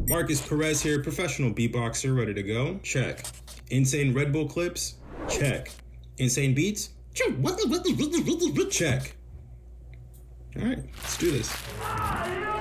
Marcus Perez here, professional beatboxer, ready to go. Check. Insane Red Bull clips? Check. Insane beats? Check. All right, let's do this.